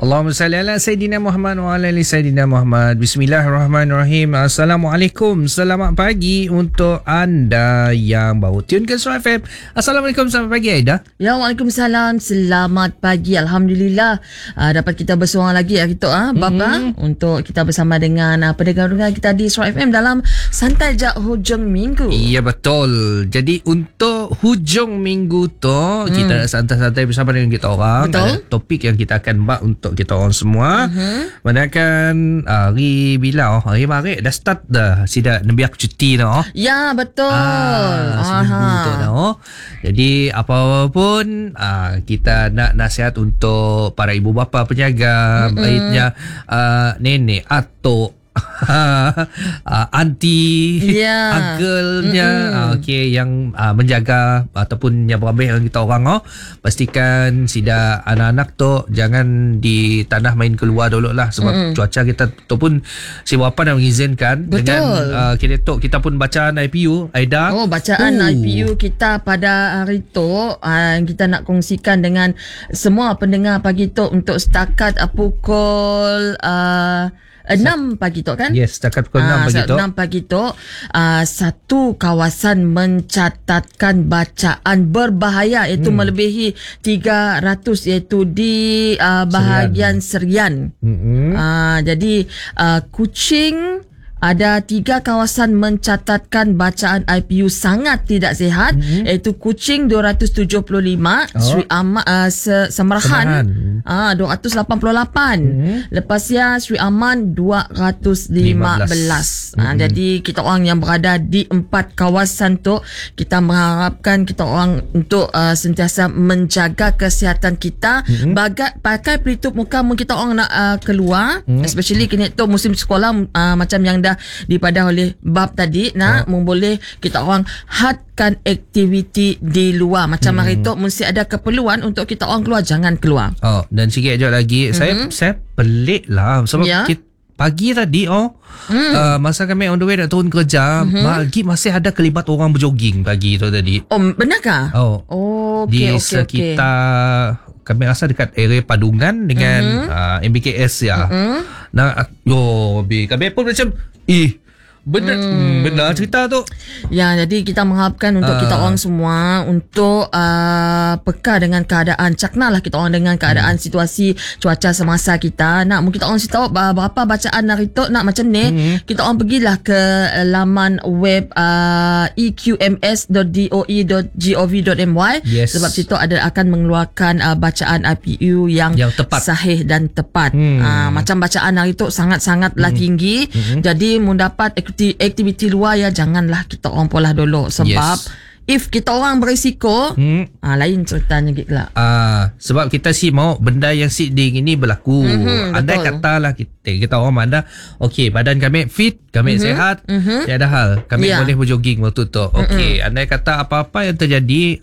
Allahumma salli ala Sayyidina Muhammad wa ala ali Sayyidina Muhammad. Bismillahirrahmanirrahim. Assalamualaikum. Selamat pagi untuk anda yang baru tune ke Suara FM. Assalamualaikum, selamat pagi Aida. Ya, Waalaikumsalam. Selamat pagi. Alhamdulillah dapat kita bersuara lagi Bapa untuk kita bersama dengan pendengar-pendengar kita di Suara FM dalam Santai Jak Hujung Minggu. Iya, betul. Jadi untuk hujung minggu tu kita nak santai-santai bersama dengan kita orang. Betul. Ada topik yang kita akan bahas untuk kita orang semua. Manakan hari bila hari Maret dah start dah sida Nabi aku cuti dah. Ya, betul. Seminggu tu dah. Jadi apa pun kita nak nasihat untuk para ibu bapa penjaga, baiknya nenek, atuk, aunty, uncle-nya, okey, yang menjaga ataupun yang berambil dengan kita orang, pastikan sida anak-anak tu jangan di tanah main keluar dulu lah, sebab cuaca kita tu pun si bapa dah mengizinkan. Betul. Dengan kita pun bacaan IPU Aida. Bacaan IPU kita pada hari tu kita nak kongsikan dengan semua pendengar pagi tu untuk setakat pukul 6 pagi tu kan? Yes, setakat pukul 6 pagi tu. 6 pagi tu satu kawasan mencatatkan bacaan berbahaya iaitu melebihi 300 iaitu di bahagian Serian. Jadi Kuching ada 3 kawasan mencatatkan bacaan IPU sangat tidak sihat, iaitu Kuching 275, Sri Aman Semerahan 288, lepasnya Sri Aman 215. Jadi kita orang yang berada di 4 kawasan tu, kita mengharapkan kita orang untuk sentiasa menjaga kesihatan kita, pakai pelitup muka kita orang nak keluar, especially kini tu musim sekolah, macam yang dah dipadah oleh Bab tadi, boleh kita orang hadkan aktiviti di luar. Macam hari tu mesti ada keperluan untuk kita orang keluar, jangan keluar. Dan sikit je lagi, saya pelik lah sebab pagi tadi masa kami on the way nak turun kerja, masih ada kelibat orang berjoging pagi tu tadi. Benarkah? Di sekitar kami rasa dekat area Padungan dengan MBKS ya. Kami pun macam benar cerita tu. Ya, jadi kita mengharapkan untuk kita orang semua untuk peka dengan keadaan, caknalah kita orang dengan keadaan situasi cuaca semasa kita. Nak mungkin kita orang tahu berapa bacaan hari tu nak macam ni, kita orang pergilah ke laman web eqms.doe.gov.my. sebab situ akan mengeluarkan bacaan IPU yang tepat, sahih dan tepat. Macam bacaan hari tu sangat-sangatlah tinggi. Jadi mendapat aktiviti luar janganlah kita orang polah dulu, sebab if kita orang berisiko, lain ceritanya gitu lah. Sebab kita mau benda yang siding ini berlaku. Andai katalah kita orang mana badan kami fit, kami sehat, tiada hal kami boleh berjoging waktu tu. Andai kata apa-apa yang terjadi,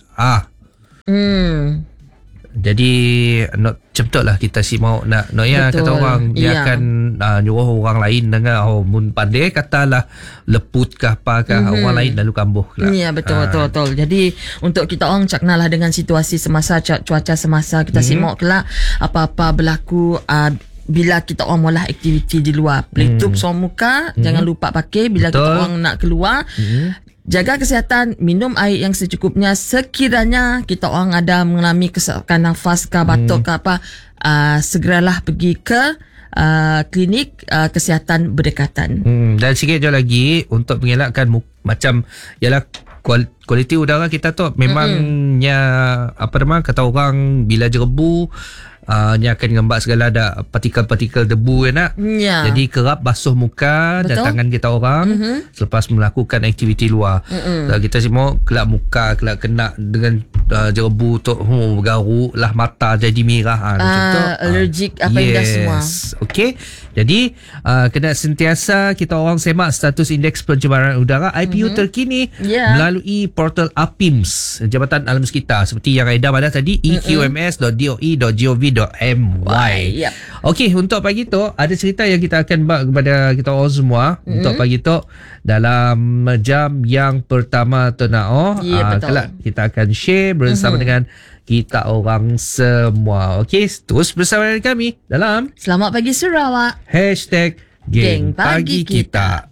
jadi macam tu lah kita mau nak kata orang dia akan nyuruh orang lain dengan mun pandai katalah leput ke apa ke, orang lain lalu kambuh lah. Ya, betul. Jadi untuk kita orang caknalah dengan situasi semasa, cuaca semasa, kita simak kelak apa-apa berlaku. Bila kita orang mula aktiviti di luar, pelitup suara muka, jangan lupa pakai bila kita orang nak keluar. Jaga kesihatan, minum air yang secukupnya. Sekiranya kita orang ada mengalami kesesakan nafas ke batuk ke apa, segeralah pergi ke klinik kesihatan berdekatan. Dan sikit je lagi untuk mengelakkan macam ialah kualiti udara kita tu memangnya kata orang bila jerebu nya akan ngembak segala ada partikel-partikel debu jadi kerap basuh muka dan tangan kita orang selepas melakukan aktiviti luar. Kita semua kelak muka kelak kena dengan jerebu tu, bergaruk lah, mata jadi merah allergic apa yang semua. Jadi kena sentiasa kita orang semak status indeks pencemaran udara IPU terkini melalui portal APIMS Jabatan Alam Sekitar, seperti yang Aida pada tadi, eqms.doe.gov.my. Yep. Okey, untuk pagi tu ada cerita yang kita akan bagi kepada kita orang semua. Untuk pagi tu dalam jam yang pertama tu betul. kelak kita akan share bersama dengan kita orang semua. Okey, terus bersama dengan kami dalam Selamat pagi Sarawak. #Geng Pagi Kita.